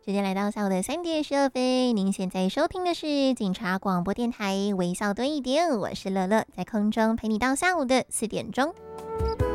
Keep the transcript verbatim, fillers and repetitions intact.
时间来到下午的三点十二分，您现在收听的是警察广播电台，微笑多一点，我是乐乐，在空中陪你到下午的四点钟。